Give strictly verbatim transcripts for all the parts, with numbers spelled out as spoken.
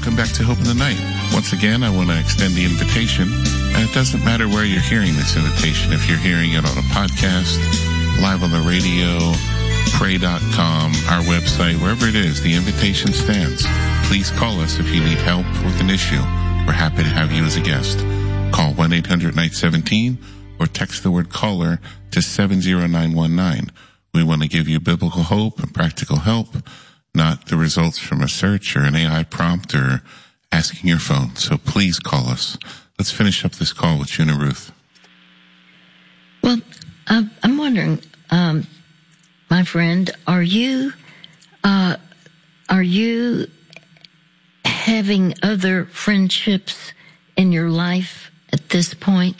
welcome back to Hope in the Night. Once again, I want to extend the invitation. And it doesn't matter where you're hearing this invitation. If you're hearing it on a podcast, live on the radio, pray dot com, our website, wherever it is, the invitation stands. Please call us if you need help with an issue. We're happy to have you as a guest. Call one eight hundred night seventeen or text the word caller to seven zero nine one nine. We want to give you biblical hope and practical help, not the results from a search or an A I prompt or asking your phone. So please call us. Let's finish up this call with June and Ruth. Well, uh, I'm wondering, um, my friend, are you, uh, are you having other friendships in your life at this point?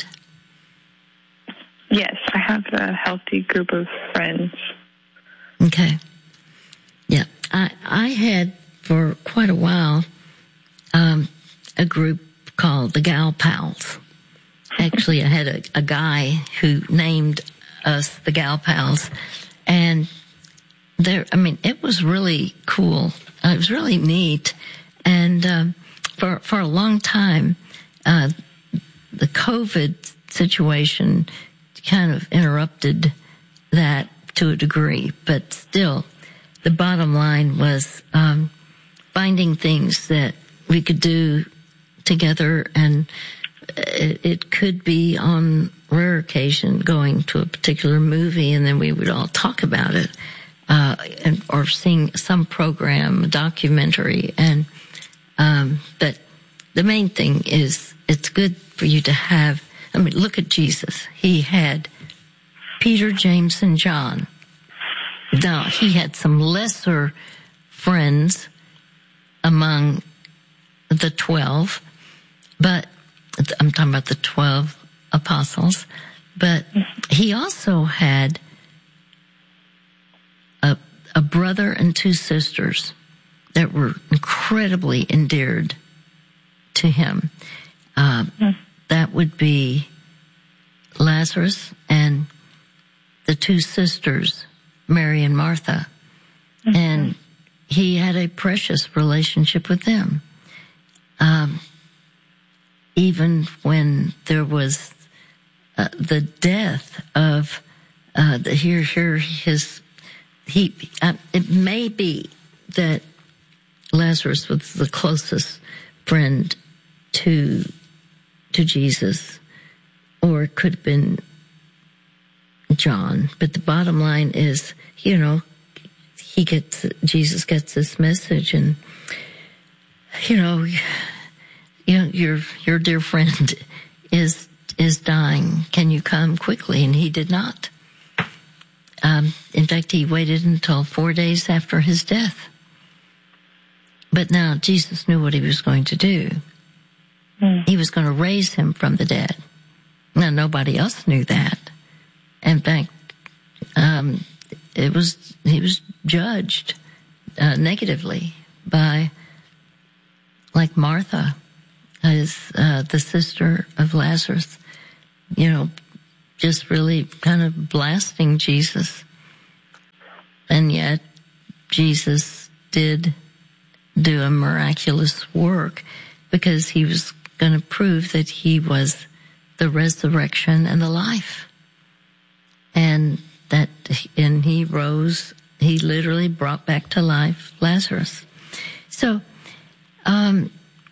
Yes, I have a healthy group of friends. Okay. Yeah, I I had for quite a while um, a group called the Gal Pals. Actually, I had a, a guy who named us the Gal Pals, and there. I mean, it was really cool. Uh, it was really neat, and um, for for a long time, uh, the COVID situation kind of interrupted that to a degree, but still, the bottom line was um, finding things that we could do together, and it, it could be on rare occasion going to a particular movie, and then we would all talk about it, uh, and, or seeing some program, a documentary, and um, but the main thing is it's good for you to have. I mean, look at Jesus. He had Peter, James, and John. Now, he had some lesser friends among the twelve, but I'm talking about the twelve apostles, but he also had a, a brother and two sisters that were incredibly endeared to him. Uh, mm-hmm. That would be Lazarus and the two sisters, Mary and Martha. Mm-hmm. And he had a precious relationship with them. Um, even when there was uh, the death of uh, the here, here, his, he, uh, it may be that Lazarus was the closest friend to to Jesus, or it could have been John. But the bottom line is, you know, he gets, Jesus gets this message, and, you know, you know, your, your dear friend is, is dying. Can you come quickly? And he did not. Um, in fact, he waited until four days after his death. But now Jesus knew what he was going to do. Mm. He was going to raise him from the dead. Now, nobody else knew that. In fact, um, it was, he was judged, uh, negatively by, like Martha, as, uh, the sister of Lazarus, you know, just really kind of blasting Jesus. And yet, Jesus did do a miraculous work because he was going to prove that he was the resurrection and the life. And that, and he rose, he literally brought back to life Lazarus. So, um,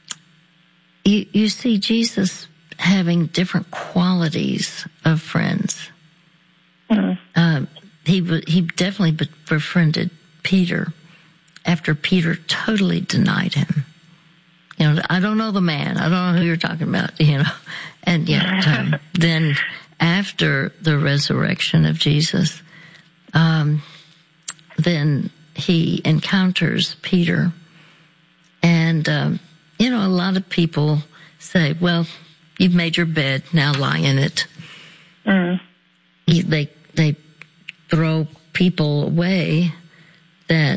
you, you see Jesus having different qualities of friends. Mm. Um, he, he definitely befriended Peter after Peter totally denied him. You know, I don't know the man. I don't know who you're talking about, you know. And yet, um, then after the resurrection of Jesus, um, then he encounters Peter. And, um, you know, a lot of people say, well, you've made your bed, now lie in it. Mm. They, they throw people away that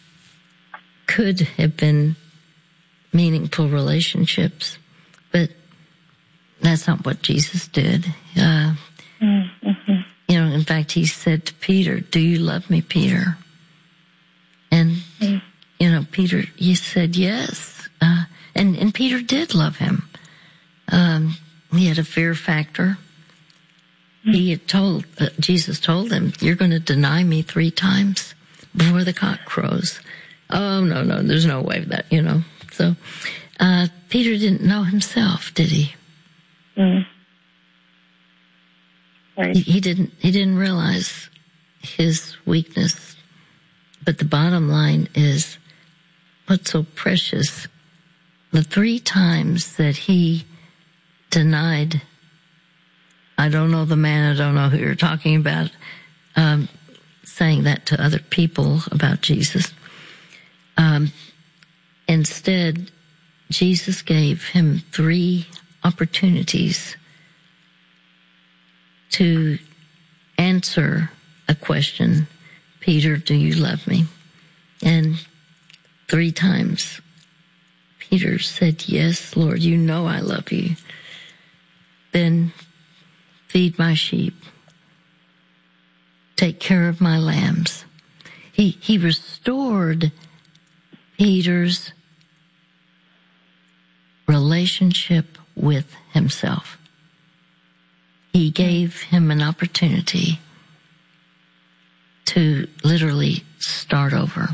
could have been meaningful relationships, but that's not what Jesus did. Uh, mm-hmm. You know, in fact, he said to Peter, do you love me, Peter? And, mm. you know, Peter, he said yes. Uh, And Peter did love him. Um, he had a fear factor. He had told, uh, Jesus told him, you're going to deny me three times before the cock crows. Oh, no, no, there's no way of that, you know. So, uh, Peter didn't know himself, did he? Mm. Right. He, he didn't, he didn't realize his weakness. But the bottom line is, what's so precious, the three times that he denied, I don't know the man, I don't know who you're talking about, um, saying that to other people about Jesus. Um, instead, Jesus gave him three opportunities to answer a question. Peter, do you love me? And three times, Peter said, yes, Lord, you know I love you. Then feed my sheep. Take care of my lambs. He, he restored Peter's relationship with himself. He gave him an opportunity to literally start over.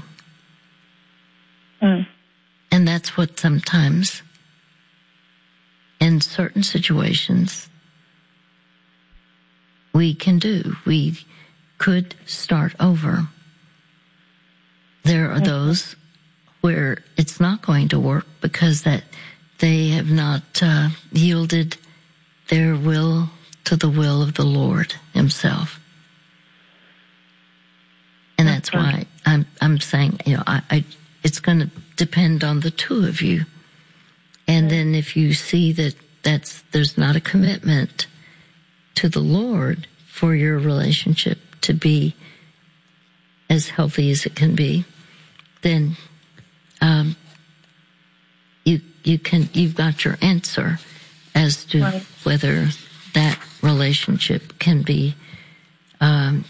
Mm. And that's what sometimes, in certain situations, we can do. We could start over. There are those where it's not going to work because that they have not uh, yielded their will to the will of the Lord himself. And that's why I'm I'm saying, you know, I, I it's going to depend on the two of you. And then if you see that that's there's not a commitment to the Lord for your relationship to be as healthy as it can be, then um, you you can you've got your answer as to right. whether that relationship can be um,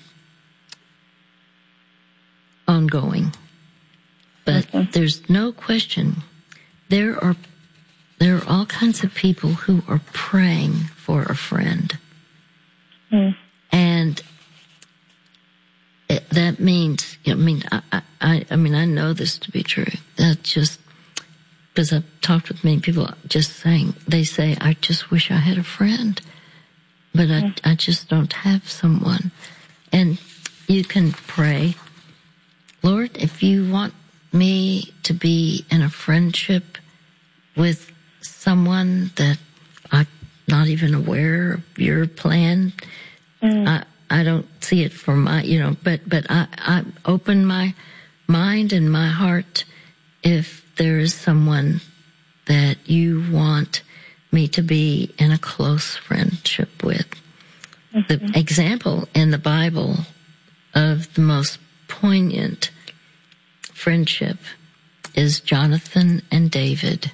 ongoing. But okay. There's no question there are there are all kinds of people who are praying for a friend. Mm. And it, that means, I mean, I, I, I mean, I know this to be true. That's just because I've talked with many people just saying, they say, I just wish I had a friend, but mm. I, I just don't have someone. And you can pray, Lord, if you want me to be in a friendship with someone that I'm not even aware of your plan, mm. I, I don't see it for my, you know, but, but I, I open my mind and my heart if there is someone that you want me to be in a close friendship with. Mm-hmm. The example in the Bible of the most poignant friendship is Jonathan and David.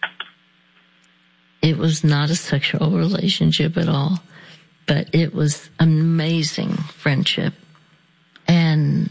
It was not a sexual relationship at all, but it was amazing friendship. And